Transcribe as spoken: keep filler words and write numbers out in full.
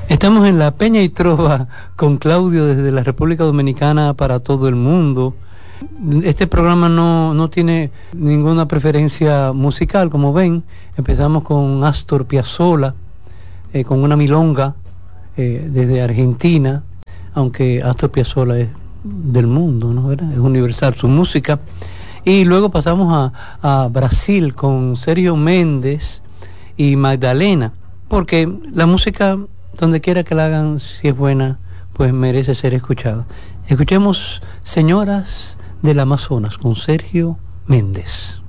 Estamos en la Peña y Trova con Claudio desde la República Dominicana para todo el mundo. Este programa no, no tiene ninguna preferencia musical, como ven. Empezamos con Astor Piazzolla, eh, con una milonga eh, desde Argentina, aunque Astor Piazzolla es del mundo, ¿no? ¿Verdad? Es universal su música. Y luego pasamos a, a Brasil con Sergio Méndez y Magdalena, porque la música, donde quiera que la hagan, si es buena, pues merece ser escuchada. Escuchemos Señoras del Amazonas con Sergio Méndez.